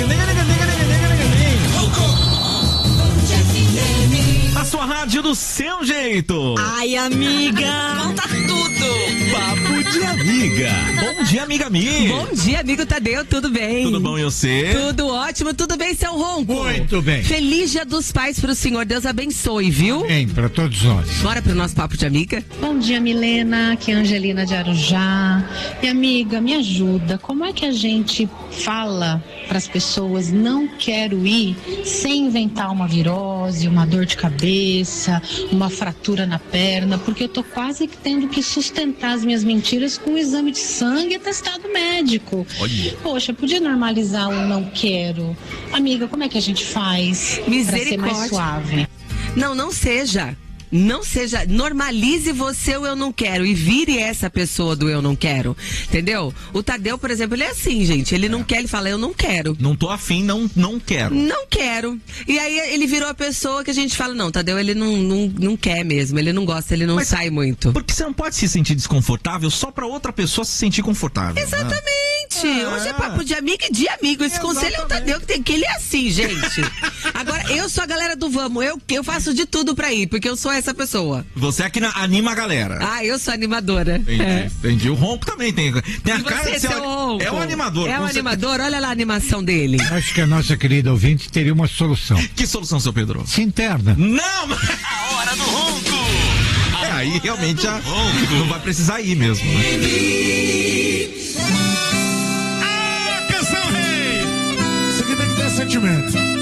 A sua rádio do seu jeito. Ai, amiga, conta tudo. Papo de amiga. Bom dia, amiga Mi. Bom dia, amigo Tadeu, tudo bem? Tudo bom e você? Tudo ótimo, tudo bem, seu Ronco? Muito bem. Feliz Dia dos Pais pro senhor, Deus abençoe, viu? Bem, para todos nós. Bora pro nosso papo de amiga? Bom dia, Milena, aqui é a Angelina de Arujá. E amiga, me ajuda, como é que a gente fala para as pessoas não quero ir sem inventar uma virose, uma dor de cabeça, uma fratura na perna, porque eu tô quase que tendo que sustentar as minhas mentiras com um exame de sangue e atestado médico. Olha. Poxa, podia normalizar o não quero. Amiga, como é que a gente faz para ser mais suave? Não seja. Não seja, normalize você o eu não quero e vire essa pessoa do eu não quero, entendeu? O Tadeu, por exemplo, ele é assim, gente, ele não quer, ele fala eu não quero. Não tô afim, não quero. Não quero. E aí ele virou a pessoa que a gente fala, não, Tadeu, ele não quer mesmo, ele não gosta, ele não sai muito. Porque você não pode se sentir desconfortável só pra outra pessoa se sentir confortável. Exatamente. Hoje é papo de amiga e de amigo. Esse conselho é o Tadeu que ele é assim, gente. Agora, eu sou a galera do vamos, eu faço de tudo pra ir, porque eu sou essa pessoa. Você é que anima a galera. Ah, eu sou animadora. Entendi. O Ronco também tem a e cara de ser Ronco? É um animador. É um animador, olha lá a animação dele. Acho que a nossa querida ouvinte teria uma solução. Que solução, seu Pedro? Se interna. Não! A hora do Ronco! Aí realmente já não vai precisar ir mesmo. Ah, canção rei! Isso aqui tem que ter sentimento.